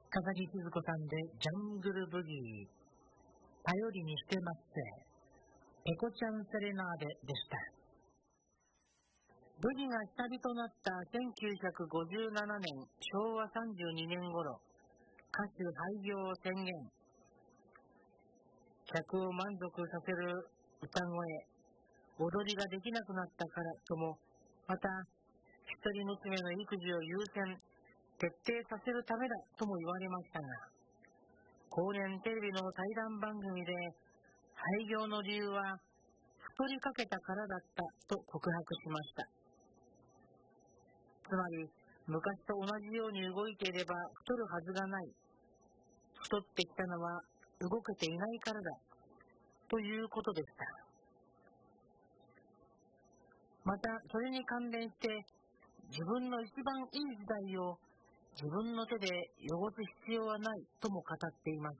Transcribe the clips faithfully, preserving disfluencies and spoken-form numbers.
笠木静子さんでジャングルブギー、頼りにしてますぜ、ペコちゃんセレナーデでした。ブギが下火となったせんきゅうひゃくごじゅうななねんしょうわさんじゅうにねん頃、歌手廃業を宣言。客を満足させる歌声、踊りができなくなったからとも、また一人娘の育児を優先徹底させるためだとも言われましたが、後年テレビの対談番組で廃業の理由は太りかけたからだったと告白しました。つまり昔と同じように動いていれば太るはずがない、太ってきたのは動けていないからだということでした。またそれに関連して自分の一番いい時代を自分の手で汚す必要はないとも語っていました。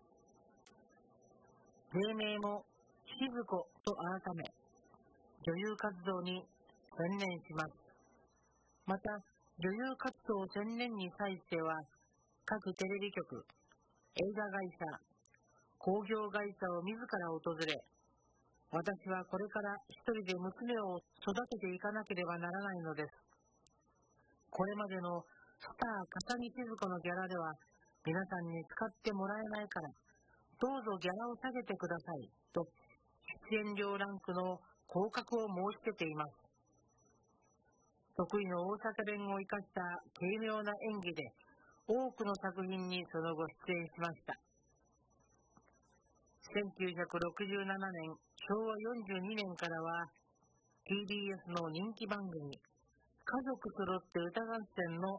芸名も静子と改め、女優活動に専念します。また女優活動専念に際しては、各テレビ局、映画会社、興行会社を自ら訪れ、私はこれから一人で娘を育てていかなければならないのです。これまでのスター笠木静子のギャラでは皆さんに使ってもらえないから、どうぞギャラを下げてくださいと出演料ランクの降格を申し出ています。得意の大阪弁を生かした軽妙な演技で多くの作品にその後出演しました。せんきゅうひゃくろくじゅうななねんしょうわよんじゅうにねんからは ティービーエス の人気番組家族そろって歌合戦の